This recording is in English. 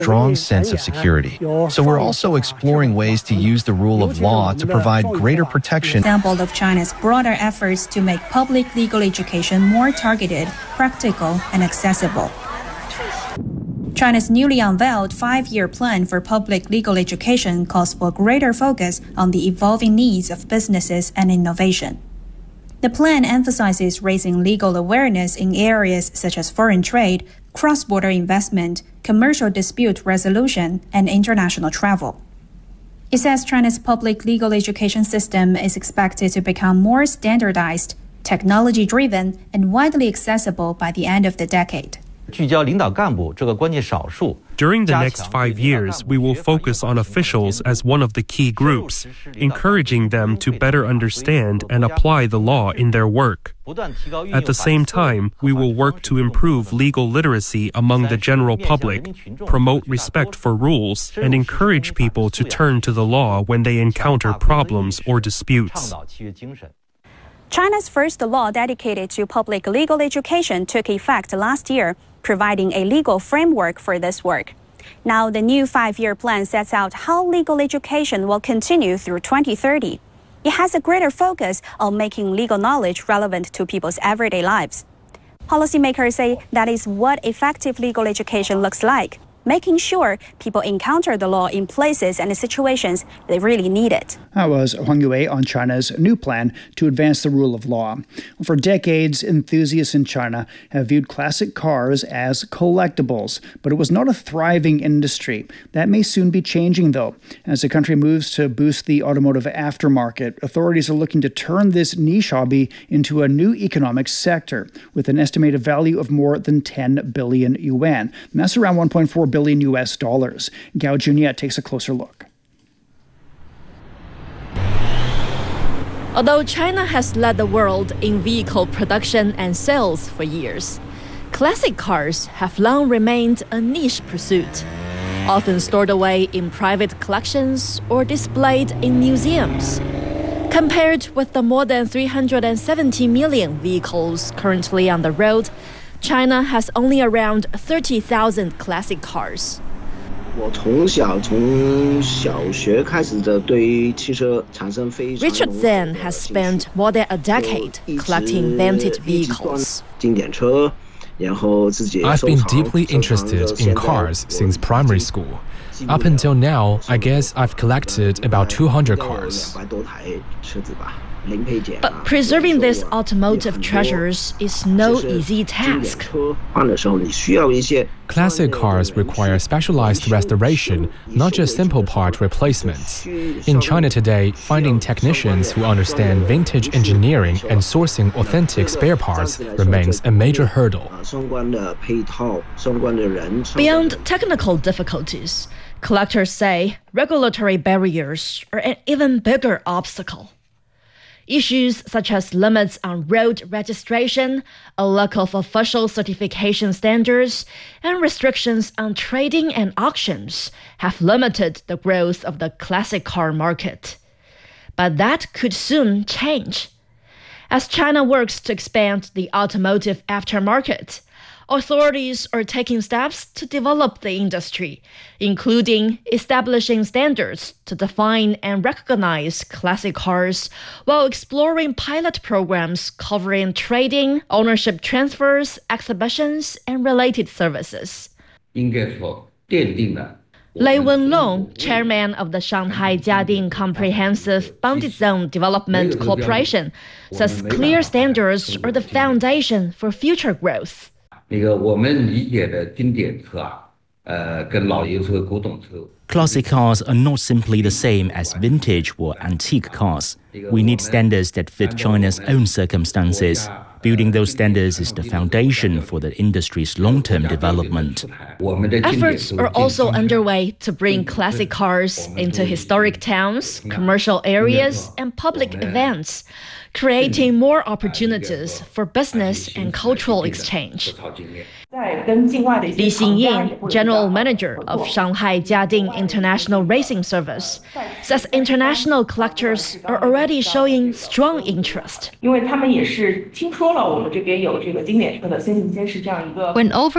strong sense of security. So we're also exploring ways to use the rule of law to provide greater protection. Example of China's broader efforts to make public legal education more targeted, practical, and accessible. China's newly unveiled 5-year plan for public legal education calls for greater focus on the evolving needs of businesses and innovation. The plan emphasizes raising legal awareness in areas such as foreign trade, cross-border investment, commercial dispute resolution, and international travel. It says China's public legal education system is expected to become more standardized, technology-driven, and widely accessible by the end of the decade. During the next 5 years, we will focus on officials as one of the key groups, encouraging them to better understand and apply the law in their work. At the same time, we will work to improve legal literacy among the general public, promote respect for rules, and encourage people to turn to the law when they encounter problems or disputes. China's first law dedicated to public legal education took effect last year, providing a legal framework for this work. Now, the new 5-year plan sets out how legal education will continue through 2030. It has a greater focus on making legal knowledge relevant to people's everyday lives. Policymakers say that is what effective legal education looks like, making sure people encounter the law in places and situations they really need it. That was Huang Yue on China's new plan to advance the rule of law. For decades, enthusiasts in China have viewed classic cars as collectibles, but it was not a thriving industry. That may soon be changing, though. As the country moves to boost the automotive aftermarket, authorities are looking to turn this niche hobby into a new economic sector, with an estimated value of more than 10 billion yuan. And that's around $1.4 billion US dollars. Gao Junior takes a closer look. Although China has led the world in vehicle production and sales for years, classic cars have long remained a niche pursuit, often stored away in private collections or displayed in museums. Compared with the more than 370 million vehicles currently on the road, China has only around 30,000 classic cars. Richard Zhang has spent more than a decade collecting vintage vehicles. I've been deeply interested in cars since primary school. Up until now, I guess I've collected about 200 cars. But preserving these automotive treasures is no easy task. Classic cars require specialized restoration, not just simple part replacements. In China today, finding technicians who understand vintage engineering and sourcing authentic spare parts remains a major hurdle. Beyond technical difficulties, collectors say regulatory barriers are an even bigger obstacle. Issues such as limits on road registration, a lack of official certification standards, and restrictions on trading and auctions have limited the growth of the classic car market. But that could soon change. As China works to expand the automotive aftermarket, authorities are taking steps to develop the industry, including establishing standards to define and recognize classic cars, while exploring pilot programs covering trading, ownership transfers, exhibitions, and related services. Lei Wenlong, chairman of the Shanghai Jiading Comprehensive Bounded Zone Development Corporation, says clear standards are the foundation for future growth. Classic cars are not simply the same as vintage or antique cars. We need standards that fit China's own circumstances. Building those standards is the foundation for the industry's long-term development. Efforts are also underway to bring classic cars into historic towns, commercial areas, and public events, creating more opportunities for business and cultural exchange. Li Xingying, general manager of Shanghai Jiading International Racing Service, says international collectors are already showing strong interest. When over